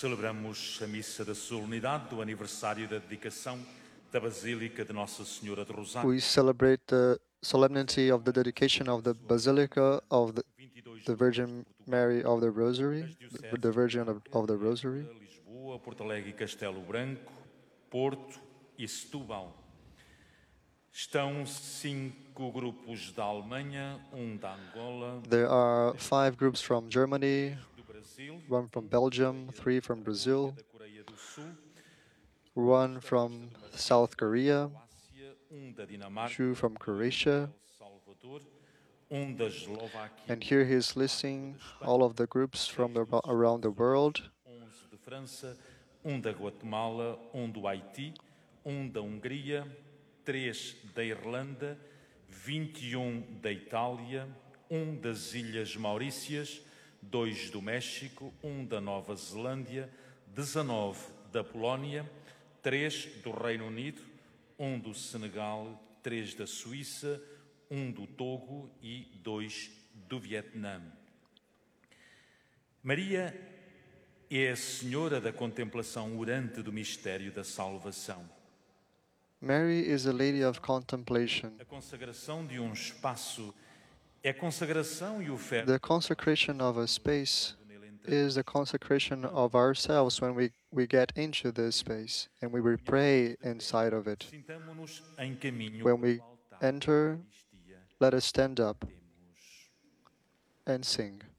Celebramos a missa da solenidade do aniversário da dedicação da Basílica de Nossa Senhora de Rosário. We celebrate the solemnity of the dedication of the Basilica of the Virgin Mary of the Rosary, the Virgin of the Rosary. Lisboa, Porto Alegre e Castelo Branco, Porto e Setúbal. Estão 5 grupos da Alemanha, da Angola. There are 5 groups from Germany, do Brasil, 1 from Belgium, 3 from Brazil, da Coreia do Sul, 1 from South Korea, da Dinamarca, 2 from Croatia. Salvador, da Eslováquia, And here he is listing all of the groups from around the world. 11 de França, da Guatemala, do Haiti, da Hungria, 3 da Irlanda, 21 da Itália, das Ilhas Maurícias, 2 do México, da Nova Zelândia, 19 da Polónia, 3 do Reino Unido, do Senegal, 3 da Suíça, do Togo e 2 do Vietnã. Maria é a Senhora da contemplação orante do mistério da salvação. Mary is a lady of contemplation. A consagração de espaço é a consagração e oferta. The consecration of a space is the consecration of ourselves when we get into this space and we will pray inside of it. When we enter, let us stand up and sing.